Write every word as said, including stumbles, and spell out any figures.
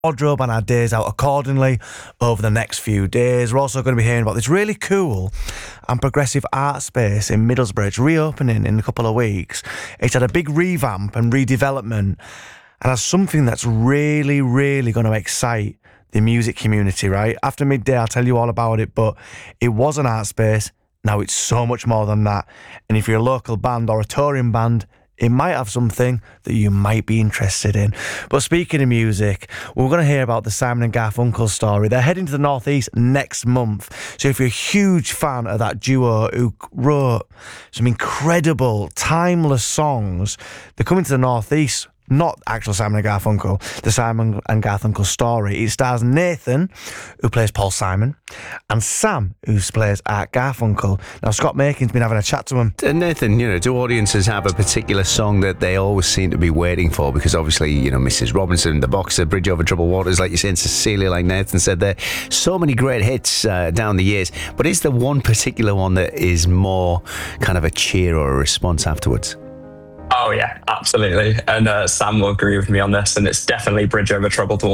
wardrobe and our days out accordingly over the next few days. We're also going to be hearing about this really cool and progressive art space in Middlesbrough. It's reopening in a couple of weeks. It's had a big revamp and redevelopment and has something that's really, really going to excite the music community, right? After midday, I'll tell you all about it, but it was an art space. Now it's so much more than that. And if you're a local band or a touring band, it might have something that you might be interested in. But speaking of music, we're going to hear about the Simon and Garfunkel story. They're heading to the Northeast next month. So if you're a huge fan of that duo who wrote some incredible, timeless songs, they're coming to the Northeast. Not actual Simon and Garfunkel, the Simon and Garfunkel story. It stars Nathan, who plays Paul Simon, and Sam, who plays Art Garfunkel. Now, Scott Makin's been having a chat to him. And Nathan, you know, do audiences have a particular song that they always seem to be waiting for? Because obviously, you know, Missus Robinson, The Boxer, Bridge Over Troubled Waters, like you're saying, Cecilia, like Nathan said there. So many great hits uh, down the years. But is there one particular one that is more kind of a cheer or a response afterwards? Oh, yeah, absolutely. And uh, Sam will agree with me on this, and it's definitely Bridge Over Troubled Waters.